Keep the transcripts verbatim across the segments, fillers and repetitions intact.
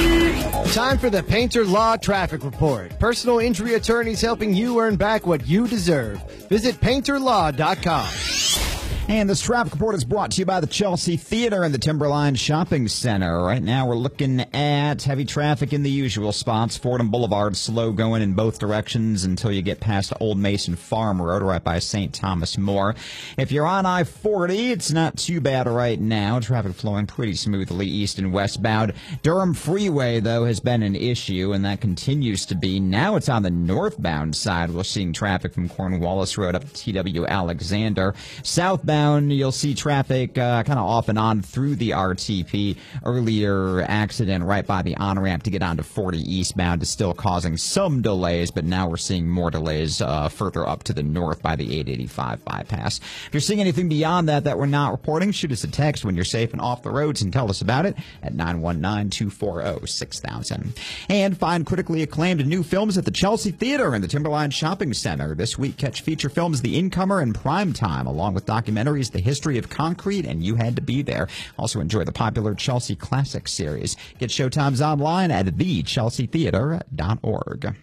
Time for the Painter Law Traffic Report. Personal injury attorneys helping you earn back what you deserve. Visit painter law dot com. And this traffic report is brought to you by the Chelsea Theater and the Timberline Shopping Center. Right now we're looking at heavy traffic in the usual spots. Fordham Boulevard slow going in both directions until you get past Old Mason Farm Road right by Saint Thomas More. If you're on I forty, it's not too bad right now. Traffic flowing pretty smoothly east and westbound. Durham Freeway, though, has been an issue, and that continues to be. Now it's on the northbound side. We're seeing traffic from Cornwallis Road up to T W Alexander. Southbound, you'll see traffic uh, kind of off and on through the R T P. Earlier accident right by the on-ramp to get onto forty eastbound is still causing some delays, but now we're seeing more delays uh, further up to the north by the eight eighty-five bypass. If you're seeing anything beyond that that we're not reporting, shoot us a text when you're safe and off the roads and tell us about it at nine one nine, two four zero, six thousand. And find critically acclaimed new films at the Chelsea Theater and the Timberline Shopping Center. This week, catch feature films The Incomer and Primetime, along with documentaries The History of Concrete and You Had to Be There. Also enjoy the popular Chelsea Classic series. Get showtimes online at the chelsea theater dot org.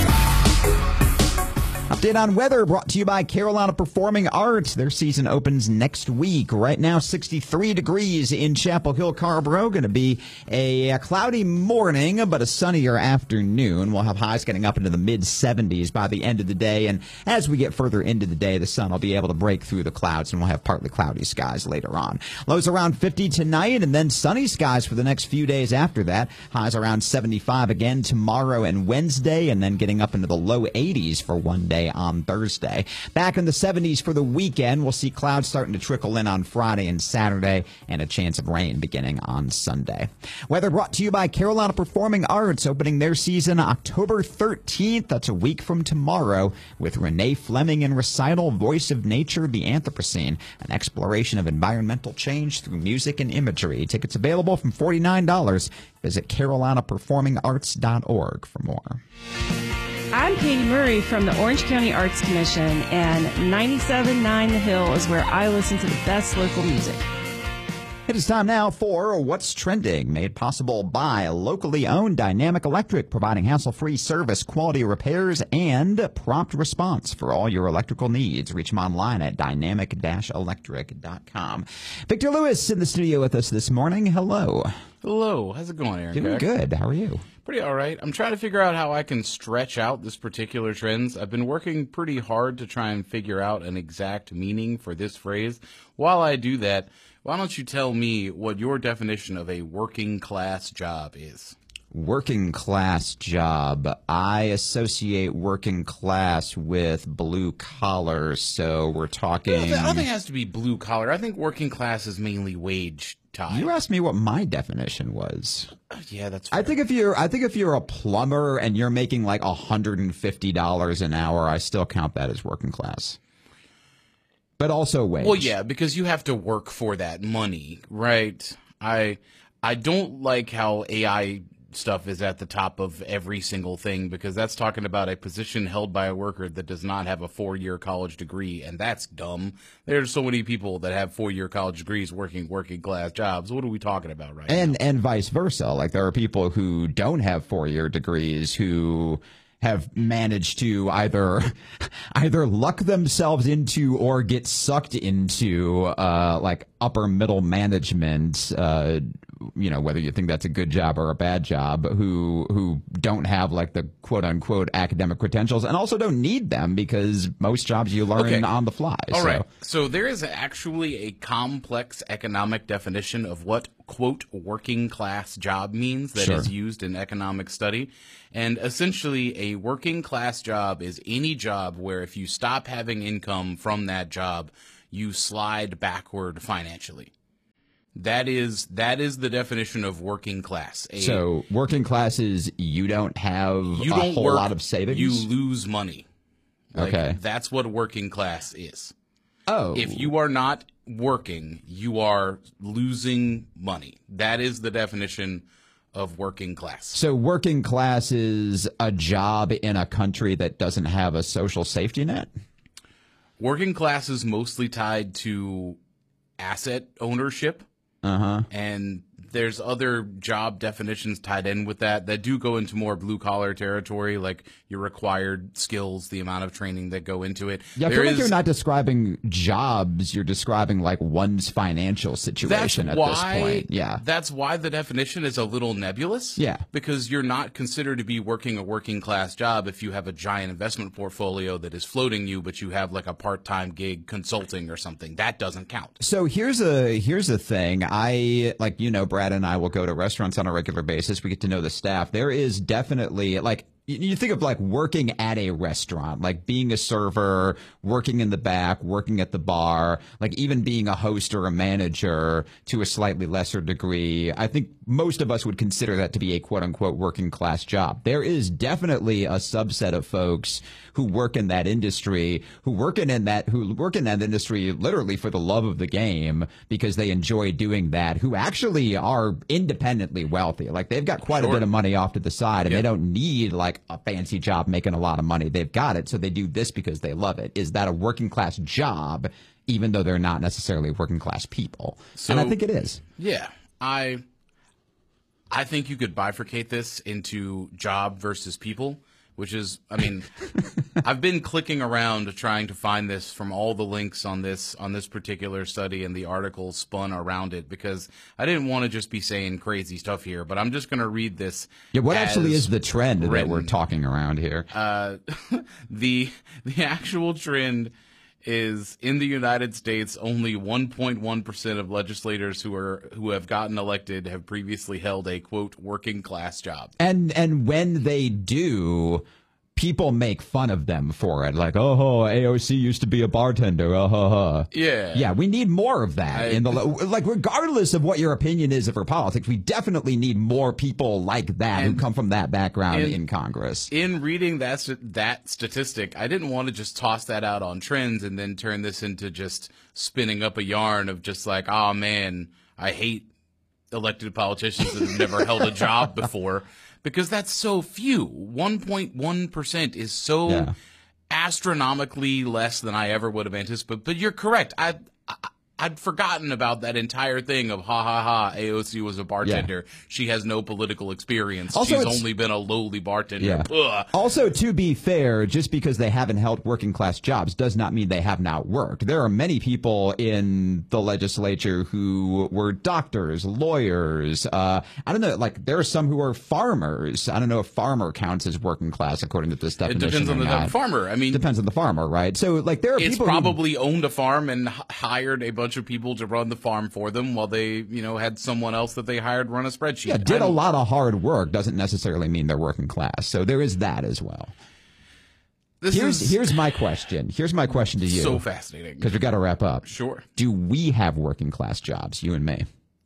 Update on weather brought to you by Carolina Performing Arts. Their season opens next week. Right now, sixty-three degrees in Chapel Hill, Carrboro. Going to be a, a cloudy morning, but a sunnier afternoon. We'll have highs getting up into the mid seventies by the end of the day. And as we get further into the day, the sun will be able to break through the clouds, and we'll have partly cloudy skies later on. Lows around fifty tonight, and then sunny skies for the next few days after that. Highs around seventy-five again tomorrow and Wednesday, and then getting up into the low eighties for one day on Thursday. Back in the seventies for the weekend. We'll see clouds starting to trickle in on Friday and Saturday, and a chance of rain beginning on Sunday. Weather brought to you by Carolina Performing Arts, opening their season October thirteenth. That's a week from tomorrow, with Renee Fleming in recital, Voice of Nature, The Anthropocene, an exploration of environmental change through music and imagery. Tickets available from forty-nine dollars. Visit carolina performing arts dot org for more. I'm Katie Murray from the Orange County Arts Commission, and ninety-seven point nine The Hill is where I listen to the best local music. It is time now for What's Trending, made possible by locally owned Dynamic Electric, providing hassle-free service, quality repairs, and prompt response for all your electrical needs. Reach them online at dynamic dash electric dot com. Victor Lewis in the studio with us this morning. Hello. Hello. How's it going, Aaron? Doing good. How are you? Pretty all right. I'm trying to figure out how I can stretch out this particular trends. I've been working pretty hard to try and figure out an exact meaning for this phrase. While I do that, why don't you tell me what your definition of a working class job is? Working class job. I associate working class with blue collar, so we're talking... I don't think it has to be blue collar. I think working class is mainly wage time. You asked me what my definition was. Uh, yeah, that's fair. I think if you're I think if you're a plumber and you're making like one hundred fifty dollars an hour, I still count that as working class. But also wage. Well, yeah, because you have to work for that money, right? I I don't like how A I stuff is at the top of every single thing, because that's talking about a position held by a worker that does not have a four-year college degree, and that's dumb. There's so many people that have four-year college degrees working working class jobs. What are we talking about right and, now? And vice versa. Like, there are people who don't have four-year degrees who have managed to either either luck themselves into or get sucked into uh, like upper middle management, uh, you know, whether you think that's a good job or a bad job, who who don't have like the quote unquote academic credentials, and also don't need them because most jobs you learn Okay. on the fly. All so. right. So there is actually a complex economic definition of what, quote, working class job means that Sure. is used in economic study. And essentially, a working class job is any job where if you stop having income from that job, you slide backward financially. That is that is the definition of working class. A, So working class is you don't have you a don't whole work, lot of savings? You lose money. Like, Okay. That's what working class is. Oh. If you are not working, you are losing money. That is the definition of working class. So working class is a job in a country that doesn't have a social safety net? Working class is mostly tied to asset ownership. Uh-huh. And there's other job definitions tied in with that that do go into more blue collar territory, like your required skills, the amount of training that go into it. Yeah, I there feel like is, you're not describing jobs. You're describing like one's financial situation that's at why, this point. Yeah. That's why the definition is a little nebulous. Yeah. Because you're not considered to be working a working class job if you have a giant investment portfolio that is floating you, but you have like a part-time gig consulting or something. That doesn't count. So here's a here's a thing. I like, you know, Brad and I will go to restaurants on a regular basis. We get to know the staff. There is definitely like, you think of like working at a restaurant, like being a server, working in the back, working at the bar, like even being a host or a manager to a slightly lesser degree. I think most of us would consider that to be a quote unquote working class job. There is definitely a subset of folks who work in that industry, who work in, in that, who work in that industry literally for the love of the game because they enjoy doing that, who actually are independently wealthy. Like they've got quite Sure. a bit of money off to the side and Yep. they don't need like a fancy job making a lot of money. They've got it, so they do this because they love it. Is that a working class job, even though they're not necessarily working class people? So, and I think it is. Yeah, I I think you could bifurcate this into job versus people, which is, I mean, I've been clicking around trying to find this from all the links on this on this particular study and the articles spun around it because I didn't want to just be saying crazy stuff here, but I'm just going to read this. Yeah, what as actually is the trend written. that we're talking around here? Uh, the the actual trend is in the United States, only one point one percent of legislators who are who have gotten elected have previously held a quote working class job. And and when they do, people make fun of them for it. Like, oh, A O C used to be a bartender. Uh, ha, ha. Yeah. Yeah, we need more of that. I- in the like, regardless of what your opinion is of her politics, we definitely need more people like that who And- come from that background and- in Congress. In reading that st- that statistic, I didn't want to just toss that out on trends and then turn this into just spinning up a yarn of just like, oh man, I hate elected politicians that have never held a job before, because that's so few. one point one percent is so Yeah. astronomically less than I ever would have anticipated. But you're correct. I, I I'd forgotten about that entire thing of ha ha ha. A O C was a bartender. She has no political experience. Also, She's it's- only been a lowly bartender. Yeah. Ugh. Also, to be fair, just because they haven't held working class jobs does not mean they have not worked. There are many people in the legislature who were doctors, lawyers. Uh, I don't know. Like there are some who are farmers. I don't know if farmer counts as working class according to this It definition. depends on or the type not. of farmer. I mean, Depends on the farmer, right? So, like, there are it's people who- probably owned a farm and h- hired a bunch of people to run the farm for them while they, you know, had someone else that they hired run a spreadsheet. yeah, I did a don't- lot of hard work. Doesn't necessarily mean they're working class. So there is that as well. This Here's is here's my question. Here's my question to you. so fascinating. Because we got to wrap up. Sure. Do we have working class jobs, you and me?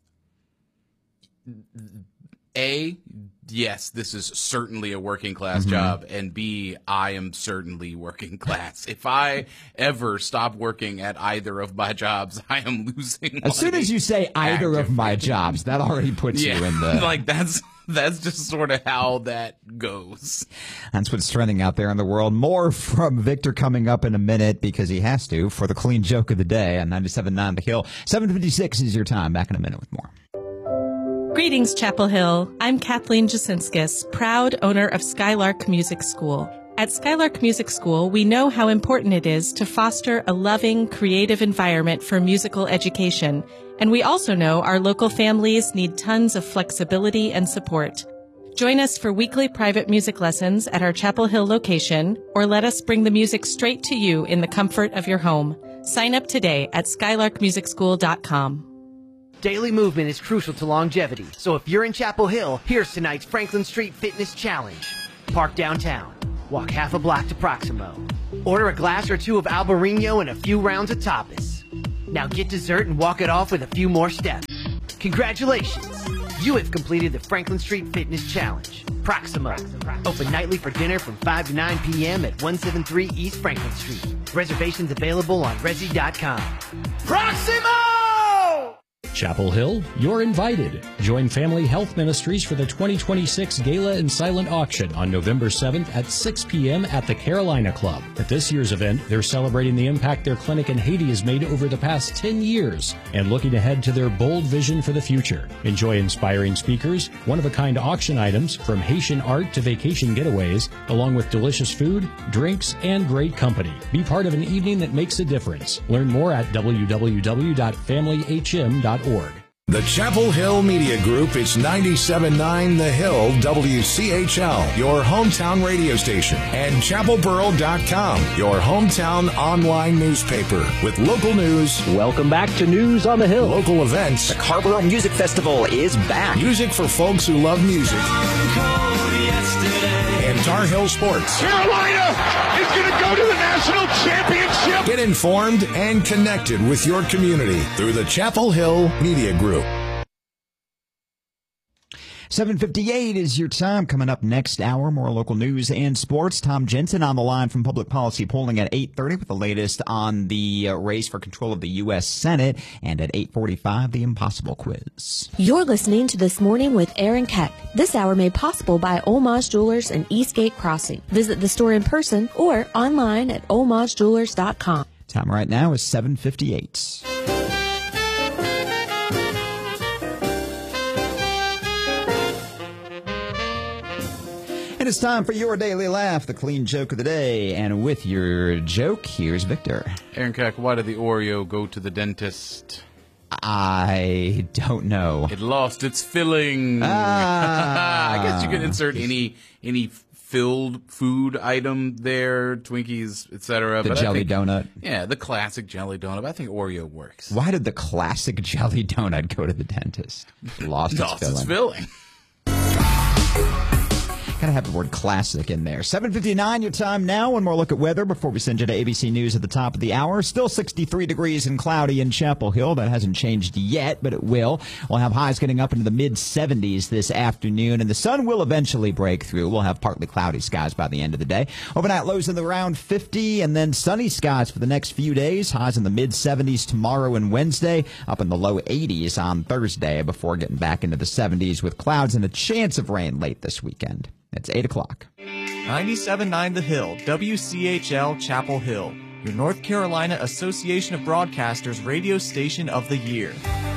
A, yes, this is certainly a working class Mm-hmm. job, and B, I am certainly working class. If I ever stop working at either of my jobs, I am losing. As soon money as you say either of my actively. jobs, that already puts yeah, you in the. like that's that's just sort of how that goes. That's what's trending out there in the world. More from Victor coming up in a minute because he has to for the clean joke of the day on ninety-seven point nine The Hill. seven fifty-six is your time. Back in a minute with more. Greetings, Chapel Hill. I'm Kathleen Jasinskis, proud owner of Skylark Music School. At Skylark Music School, we know how important it is to foster a loving, creative environment for musical education. And we also know our local families need tons of flexibility and support. Join us for weekly private music lessons at our Chapel Hill location, or let us bring the music straight to you in the comfort of your home. Sign up today at skylark music school dot com. Daily movement is crucial to longevity, so if you're in Chapel Hill, here's tonight's Franklin Street Fitness Challenge. Park downtown, walk half a block to Proximo, order a glass or two of Albarino and a few rounds of tapas. Now get dessert and walk it off with a few more steps. Congratulations! You have completed the Franklin Street Fitness Challenge. Proximo, open nightly for dinner from five to nine p.m. at one seventy-three East Franklin Street. Reservations available on resi dot com. Proximo! Chapel Hill, you're invited. Join Family Health Ministries for the twenty twenty-six Gala and Silent Auction on November seventh at six p.m. at the Carolina Club. At this year's event, they're celebrating the impact their clinic in Haiti has made over the past ten years and looking ahead to their bold vision for the future. Enjoy inspiring speakers, one-of-a-kind auction items from Haitian art to vacation getaways, along with delicious food, drinks, and great company. Be part of an evening that makes a difference. Learn more at w w w dot family h m dot org. The Chapel Hill Media Group is ninety-seven point nine The Hill W C H L, your hometown radio station, and chapel borough dot com, your hometown online newspaper with local news. Welcome back to News on the Hill. Local events. The Carrboro Music Festival is back. Music for folks who love music. And Tar Heel sports. Carolina is going to go to the national championship. Get informed and connected with your community through the Chapel Hill Media Group. seven fifty-eight is your time. Coming up next hour, more local news and sports. Tom Jensen on the line from Public Policy Polling at eight thirty with the latest on the uh, race for control of the U S Senate. And at eight forty-five, the Impossible Quiz. You're listening to This Morning with Aaron Keck. This hour made possible by Olmaz Jewelers and Eastgate Crossing. Visit the store in person or online at olmaz jewelers dot com. Time right now is seven fifty-eight. And it's time for your daily laugh, the clean joke of the day. And with your joke, here's Victor. Aaron Keck, why did the Oreo go to the dentist? I don't know. It lost its filling. Ah. I guess you could insert any any filled food item there, Twinkies, et cetera. The but jelly I think, donut. Yeah, the classic jelly donut. But I think Oreo works. Why did the classic jelly donut go to the dentist? Lost, lost its filling. Its filling. Gotta have the word classic in there. seven fifty-nine, your time now. One more look at weather before we send you to A B C News at the top of the hour. Still sixty-three degrees and cloudy in Chapel Hill. That hasn't changed yet, but it will. We'll have highs getting up into the mid seventies this afternoon, and the sun will eventually break through. We'll have partly cloudy skies by the end of the day. Overnight lows in the around fifty, and then sunny skies for the next few days. Highs in the mid seventies tomorrow and Wednesday, up in the low eighties on Thursday before getting back into the seventies with clouds and a chance of rain late this weekend. It's eight o'clock. ninety-seven point nine The Hill, W C H L Chapel Hill, your North Carolina Association of Broadcasters radio station of the year.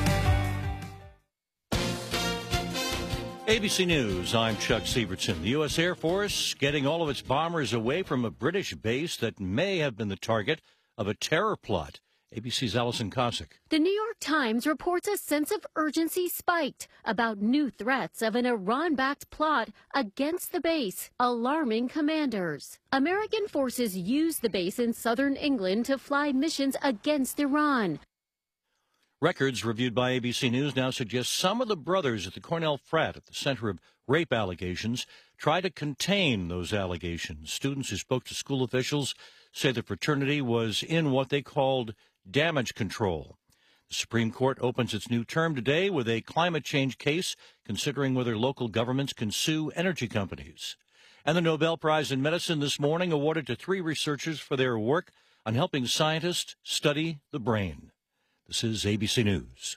A B C News, I'm Chuck Sievertson. The U S Air Force getting all of its bombers away from a British base that may have been the target of a terror plot. A B C's Allison Cossack. The New York Times reports a sense of urgency spiked about new threats of an Iran-backed plot against the base, alarming commanders. American forces used the base in southern England to fly missions against Iran. Records reviewed by A B C News now suggest some of the brothers at the Cornell frat at the center of rape allegations try to contain those allegations. Students who spoke to school officials say the fraternity was in what they called damage control. The Supreme Court opens its new term today with a climate change case considering whether local governments can sue energy companies. And the Nobel Prize in Medicine this morning awarded to three researchers for their work on helping scientists study the brain. This is A B C News.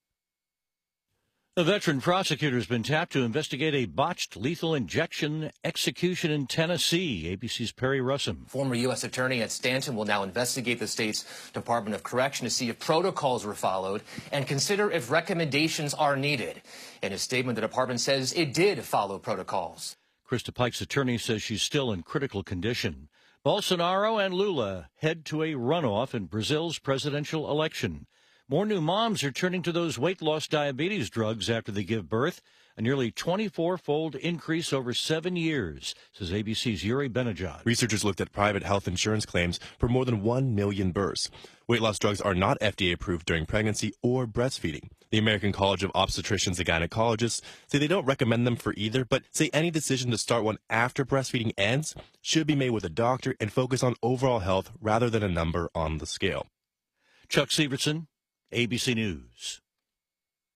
A veteran prosecutor has been tapped to investigate a botched lethal injection execution in Tennessee. A B C's Perry Russum. Former U S Attorney Ed Stanton will now investigate the state's Department of Correction to see if protocols were followed and consider if recommendations are needed. In a statement, the department says it did follow protocols. Krista Pike's attorney says she's still in critical condition. Bolsonaro and Lula head to a runoff in Brazil's presidential election. More new moms are turning to those weight loss diabetes drugs after they give birth, a nearly twenty-four-fold increase over seven years, says A B C's Yuri Benajad. Researchers looked at private health insurance claims for more than one million births. Weight loss drugs are not F D A approved during pregnancy or breastfeeding. The American College of Obstetricians and Gynecologists say they don't recommend them for either, but say any decision to start one after breastfeeding ends should be made with a doctor and focus on overall health rather than a number on the scale. Chuck Sievertson, A B C News.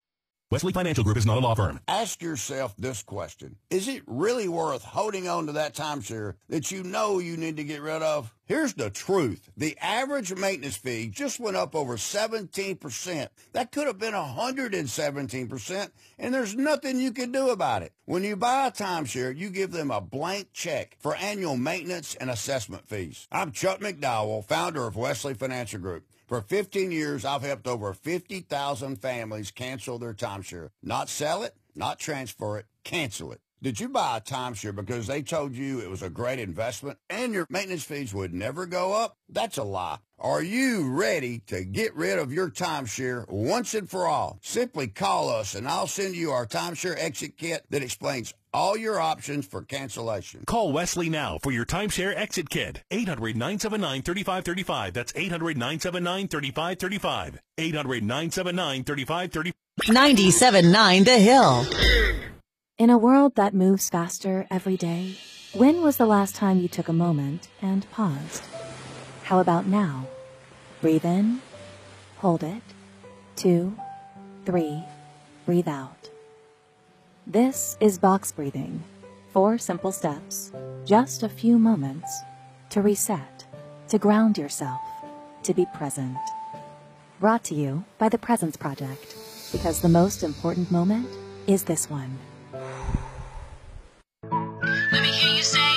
Wesley Financial Group is not a law firm. Ask yourself this question. Is it really worth holding on to that timeshare that you know you need to get rid of? Here's the truth. The average maintenance fee just went up over seventeen percent. That could have been one hundred seventeen percent, and there's nothing you can do about it. When you buy a timeshare, you give them a blank check for annual maintenance and assessment fees. I'm Chuck McDowell, founder of Wesley Financial Group. For fifteen years, I've helped over fifty thousand families cancel their timeshare. Not sell it, not transfer it, cancel it. Did you buy a timeshare because they told you it was a great investment and your maintenance fees would never go up? That's a lie. Are you ready to get rid of your timeshare once and for all? Simply call us and I'll send you our timeshare exit kit that explains all your options for cancellation. Call Wesley now for your timeshare exit kit. eight hundred, nine seven nine, three five three five. That's eight hundred, nine seven nine, three five three five. eight hundred, nine seven nine, three five three five. ninety-seven point nine The Hill. In a world that moves faster every day, when was the last time you took a moment and paused? How about now? Breathe in, hold it, two, three, breathe out. This is box breathing. Four simple steps, just a few moments to reset, to ground yourself, to be present. Brought to you by the Presence Project, because the most important moment is this one. Let me hear you say